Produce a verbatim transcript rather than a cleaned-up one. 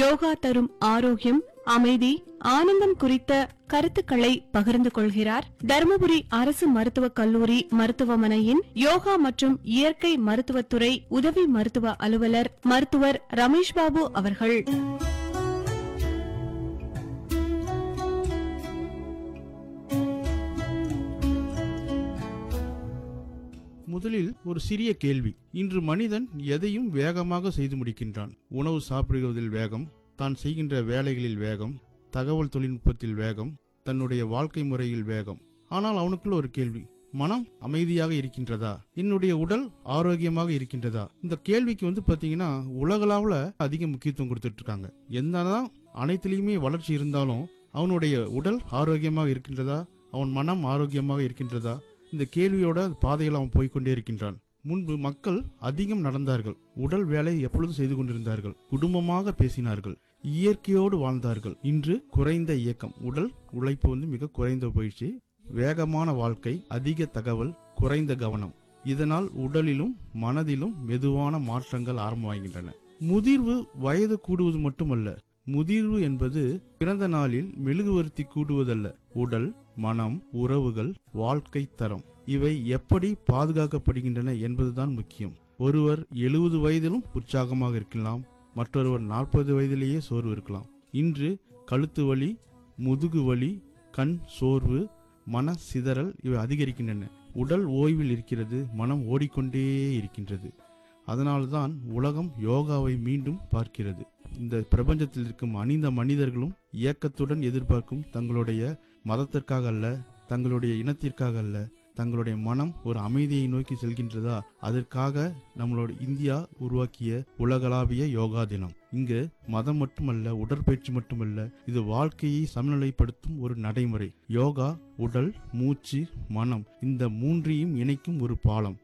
யோகா தரும் ஆரோக்கியம், அமைதி, ஆனந்தம் குறித்த கருத்துக்களை பகிர்ந்து கொள்கிறார் தருமபுரி அரசு மருத்துவக் கல்லூரி மருத்துவமனையின் யோகா மற்றும் இயற்கை மருத்துவத்துறை உதவி மருத்துவ அலுவலர் மருத்துவர் ரமேஷ் பாபு அவர்கள். முதலில் ஒரு சிறிய கேள்வி. இன்று மனிதன் எதையும் வேகமாக செய்து முடிக்கின்றான். உணவு சாப்பிடுவதில் வேகம், தான் செய்கின்ற வேலைகளில் வேகம், தகவல் தொழில்நுட்பத்தில் வேகம், தன்னுடைய வாழ்க்கை முறையில் வேகம். ஆனால் அவனுக்குள்ள ஒரு கேள்வி, மனம் அமைதியாக இருக்கின்றதா? என்னுடைய உடல் ஆரோக்கியமாக இருக்கின்றதா? இந்த கேள்விக்கு வந்து பாத்தீங்கன்னா உலகளவுல அதிக முக்கியத்துவம் கொடுத்துட்டு இருக்காங்க. என்னதான் அனைத்திலையுமே வளர்ச்சி இருந்தாலும் அவனுடைய உடல் ஆரோக்கியமாக இருக்கின்றதா, அவன் மனம் ஆரோக்கியமாக இருக்கின்றதா? இந்த கேள்வியோட பாதையில் அவன் போய்கொண்டே இருக்கின்றான். முன்பு மக்கள் அதிகம் நடந்தார்கள், உடல் வேலை எப்பொழுதும் செய்து கொண்டிருந்தார்கள், குடும்பமாக பேசினார்கள், இயற்கையோடு வாழ்ந்தார்கள். இன்று குறைந்த இயக்கம், உடல் உழைப்பு வந்து மிக குறைந்த போயிடுச்சு. வேகமான வாழ்க்கை, அதிக தகவல், குறைந்த கவனம். இதனால் உடலிலும் மனதிலும் மெதுவான மாற்றங்கள் ஆரம்பமாகின்றன. முதிர்வு வயது கூடுவது மட்டுமல்ல, முதிர்வு என்பது பிறந்த நாளில் மெழுகுவர்த்தி கூடுவதல்ல. உடல், மனம், உறவுகள், வாழ்க்கை தரம் இவை எப்படி பாதுகாக்கப்படுகின்றன என்பதுதான் முக்கியம். ஒருவர் எழுபது வயதிலும் உற்சாகமாக இருக்கலாம், மற்றொருவர் நாற்பது வயதிலேயே சோர்வு இருக்கலாம். இன்று கழுத்து வலி, முதுகு வலி, கண் சோர்வு, மன சிதறல் இவை அதிகரிக்கின்றன. உடல் ஓய்வில் இருக்கிறது, மனம் ஓடிக்கொண்டே இருக்கின்றது. அதனால்தான் உலகம் யோகாவை மீண்டும் பார்க்கிறது. இந்த பிரபஞ்சத்தில் இருக்கும் அனைந்த மனிதர்களும் இயக்கத்துடன் எதிர்பார்க்கும் தங்களுடைய மதத்திற்காக அல்ல, தங்களுடைய இனத்திற்காக அல்ல, தங்களுடைய மனம் ஒரு அமைதியை நோக்கி செல்கின்றதா, அதற்காக நம்மளோட இந்தியா உருவாக்கிய உலகளாவிய யோகா தினம். இங்கு மதம் மட்டுமல்ல, உடற்பயிற்சி மட்டுமல்ல, இது வாழ்க்கையை சமநிலைப்படுத்தும் ஒரு நடைமுறை. யோகா உடல், மூச்சு, மனம் இந்த மூன்றையும் இணைக்கும் ஒரு பாலம்.